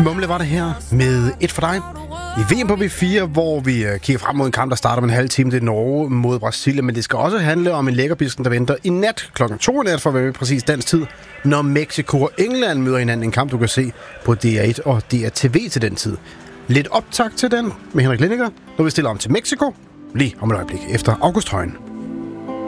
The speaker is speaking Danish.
Mumle var det her med Et for dig. I VM på B4, hvor vi kigger frem mod en kamp, der starter om en halv time. Det er Norge mod Brasilien, men det skal også handle om en lækkerbisken, der venter i nat klokken 2 nat, for at være præcis dansk tid, når Mexico og England møder hinanden. En kamp, du kan se på DR1 og DRTV til den tid. Lidt optakt til den med Henrik Lindinger, når vi stiller om til Mexico lige om et øjeblik efter August Højen.